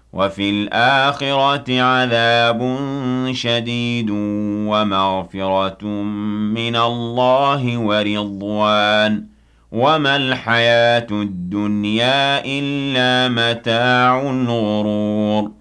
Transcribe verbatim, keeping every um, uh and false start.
وفي الآخرة عذاب شديد ومغفرة من الله ورضوان وما الحياة الدنيا إلا متاع الغرور